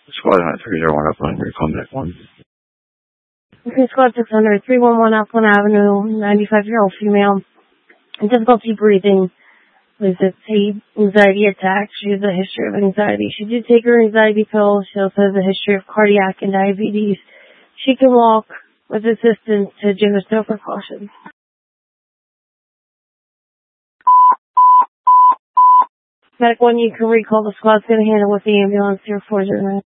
Squad 301 Upland, recall that one. Okay, Squad 600, 311 Upland Avenue, 95-year-old female. Difficulty breathing. With a anxiety attack. She has a history of anxiety. She did take her anxiety pill. She also has a history of cardiac and diabetes. She can walk with assistance to give us no precautions. Medic 1, you can recall. The squad's going to handle with the ambulance here 409.